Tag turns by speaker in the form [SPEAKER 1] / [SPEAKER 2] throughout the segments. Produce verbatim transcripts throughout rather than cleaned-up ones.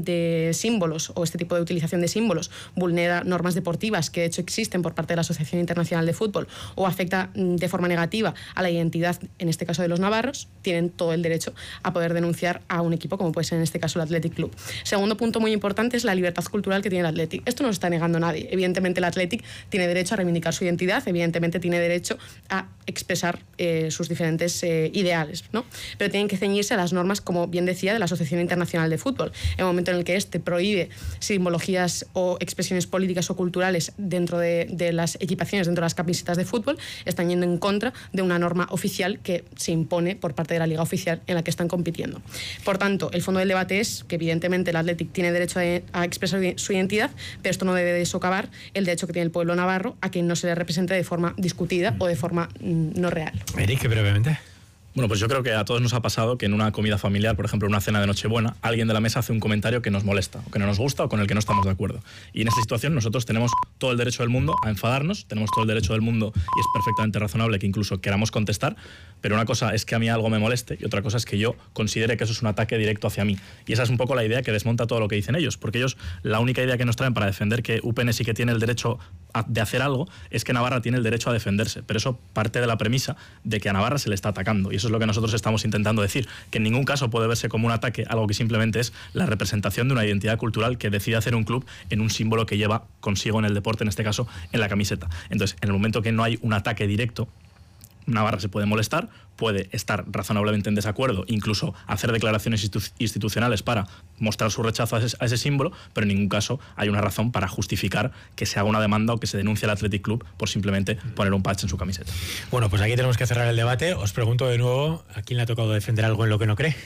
[SPEAKER 1] de símbolos o este tipo de utilización de símbolos vulnera normas deportivas que de hecho existen por parte de la Asociación Internacional de Fútbol o afecta de forma negativa a la identidad, en este caso de los navarros, tienen todo el derecho a poder denunciar a un equipo como puede ser en este caso el Athletic Club. Segundo punto muy importante es la libertad cultural que tiene el Athletic. Esto no lo está negando nadie. Evidentemente el Athletic tiene derecho a reivindicar su identidad, evidentemente tiene derecho a expresar eh, sus diferentes eh, ideales, ¿no? Pero tienen que ceñirse a las normas, como bien decía, de la Asociación Internacional de Fútbol. En el momento en el que éste prohíbe simbologías o expresiones políticas o culturales dentro de, de las equipaciones, dentro de las camisetas de fútbol, están yendo en contra de una norma oficial que se impone por parte de la liga oficial en la que están compitiendo. Por tanto, el fondo del debate es que evidentemente el Athletic tiene derecho a, a expresar su identidad, pero esto no debe de socavar el derecho que tiene el pueblo navarro a que no se le represente de forma discutida o de forma mm, no real.
[SPEAKER 2] Eric, brevemente.
[SPEAKER 3] Bueno, pues yo creo que a todos nos ha pasado que en una comida familiar, por ejemplo, en una cena de Nochebuena, alguien de la mesa hace un comentario que nos molesta, o que no nos gusta, o con el que no estamos de acuerdo. Y en esa situación nosotros tenemos todo el derecho del mundo a enfadarnos, tenemos todo el derecho del mundo, y es perfectamente razonable que incluso queramos contestar, pero una cosa es que a mí algo me moleste, y otra cosa es que yo considere que eso es un ataque directo hacia mí. Y esa es un poco la idea que desmonta todo lo que dicen ellos, porque ellos, la única idea que nos traen para defender que U P N sí que tiene el derecho a, de hacer algo, es que Navarra tiene el derecho a defenderse. Pero eso parte de la premisa de que a Navarra se le está atacando, y eso es lo que nosotros estamos intentando decir, que en ningún caso puede verse como un ataque, algo que simplemente es la representación de una identidad cultural que decide hacer un club en un símbolo que lleva consigo en el deporte, en este caso en la camiseta. Entonces, en el momento que no hay un ataque directo, Navarra se puede molestar, puede estar razonablemente en desacuerdo, incluso hacer declaraciones institu- institucionales para mostrar su rechazo a ese, a ese símbolo, pero en ningún caso hay una razón para justificar que se haga una demanda o que se denuncie al Athletic Club por simplemente poner un patch en su camiseta.
[SPEAKER 2] Bueno, pues aquí tenemos que cerrar el debate. Os pregunto de nuevo, ¿a quién le ha tocado defender algo en lo que no cree?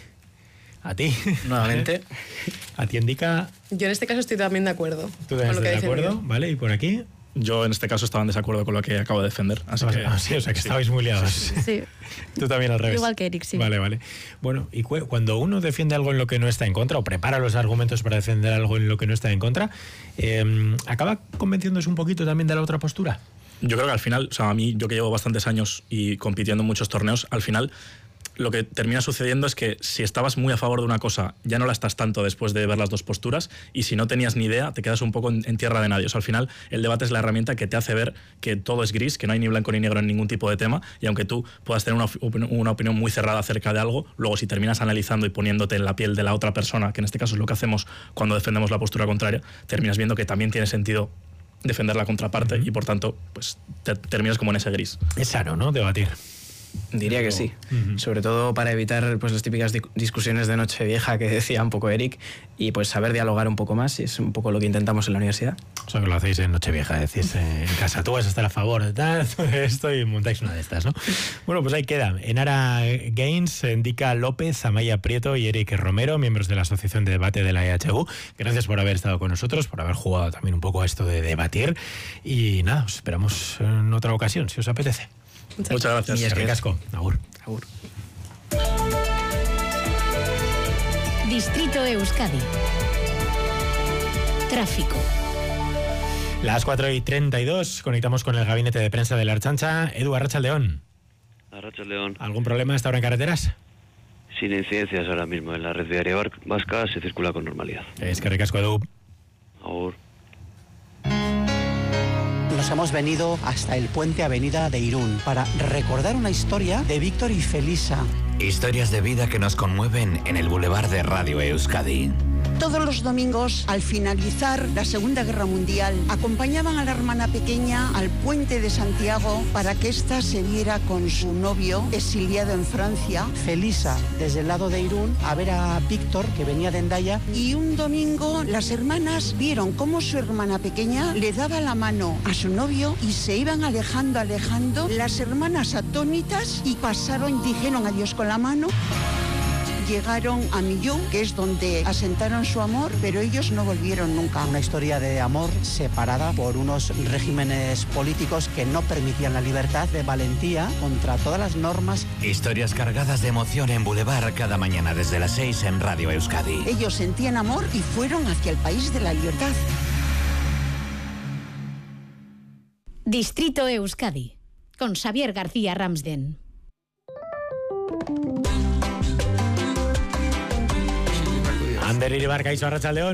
[SPEAKER 2] ¿A ti?
[SPEAKER 4] Nuevamente.
[SPEAKER 2] ¿A ti, Indica?
[SPEAKER 1] Yo en este caso estoy también de acuerdo.
[SPEAKER 2] ¿Tú también estás de acuerdo? ¿Vale? ¿Y por aquí?
[SPEAKER 3] Yo en este caso estaba en desacuerdo con lo que acabo de defender. Así que,
[SPEAKER 2] ah, sí, o sea que sí. Estabais muy liados.
[SPEAKER 5] Sí. sí.
[SPEAKER 2] Tú también al revés.
[SPEAKER 5] Igual que Eric, sí.
[SPEAKER 2] Vale, vale. Bueno, y cu- cuando uno defiende algo en lo que no está en contra, o prepara los argumentos para defender algo en lo que no está en contra, eh, ¿acaba convenciéndose un poquito también de la otra postura?
[SPEAKER 3] Yo creo que al final, o sea, a mí, yo que llevo bastantes años y compitiendo en muchos torneos, al final lo que termina sucediendo es que si estabas muy a favor de una cosa, ya no la estás tanto después de ver las dos posturas, y si no tenías ni idea, te quedas un poco en, en tierra de nadie. O sea, al final, el debate es la herramienta que te hace ver que todo es gris, que no hay ni blanco ni negro en ningún tipo de tema, y aunque tú puedas tener una, op- una opinión muy cerrada acerca de algo, luego si terminas analizando y poniéndote en la piel de la otra persona, que en este caso es lo que hacemos cuando defendemos la postura contraria, terminas viendo que también tiene sentido defender la contraparte, uh-huh. y por tanto, pues te, terminas como en ese gris.
[SPEAKER 2] Es sano, ¿no? Debatir.
[SPEAKER 4] Diría que sí, uh-huh. sobre todo para evitar pues las típicas di- discusiones de Nochevieja que decía un poco Eric, y pues saber dialogar un poco más, y es un poco lo que intentamos en la universidad.
[SPEAKER 2] O sea que lo hacéis en Nochevieja, decís eh, en casa, tú vas a estar a favor de tal, de esto, y montáis una de estas, ¿no? Bueno, pues ahí queda. Enara Gaines, Indica López, Amaya Prieto y Eric Romero, miembros de la Asociación de Debate de la E H U. Gracias por haber estado con nosotros, por haber jugado también un poco a esto de debatir, y nada, os esperamos en otra ocasión, si os apetece.
[SPEAKER 3] Muchas, Muchas gracias.
[SPEAKER 2] Y es ricasco. Agur.
[SPEAKER 4] Agur.
[SPEAKER 6] Distrito Euskadi. Tráfico.
[SPEAKER 2] Las cuatro y treinta y dos, conectamos con el gabinete de prensa de la Ertzaintza. Edu, Arratsaldeón.
[SPEAKER 7] Arratsaldeón.
[SPEAKER 2] ¿Algún problema hasta ahora en carreteras?
[SPEAKER 7] Sin incidencias ahora mismo. En la red viaria vasca se circula con normalidad.
[SPEAKER 2] Es que ricasco, Edu.
[SPEAKER 7] Agur.
[SPEAKER 8] Nos hemos venido hasta el puente Avenida de Irún para recordar una historia de Víctor y Felisa.
[SPEAKER 9] Historias de vida que nos conmueven en el Boulevard de Radio Euskadi.
[SPEAKER 10] Todos los domingos, al finalizar la Segunda Guerra Mundial, acompañaban a la hermana pequeña al puente de Santiago para que ésta se viera con su novio exiliado en Francia.
[SPEAKER 8] Felisa, desde el lado de Irún, a ver a Víctor, que venía de Hendaya.
[SPEAKER 10] Y un domingo las hermanas vieron cómo su hermana pequeña le daba la mano a su novio y se iban alejando, alejando. Las hermanas atónitas, y pasaron, dijeron adiós con la mano. Llegaron a Millón, que es donde asentaron su amor, pero ellos no volvieron nunca.
[SPEAKER 8] Una historia de amor separada por unos regímenes políticos que no permitían la libertad, de valentía contra todas las normas.
[SPEAKER 9] Historias cargadas de emoción en Boulevard cada mañana desde las seis en Radio Euskadi.
[SPEAKER 10] Ellos sentían amor y fueron hacia el país de la libertad.
[SPEAKER 6] Distrito Euskadi, con Xavier García Ramsden.
[SPEAKER 2] Ander Iribarca y Arratsaldeón.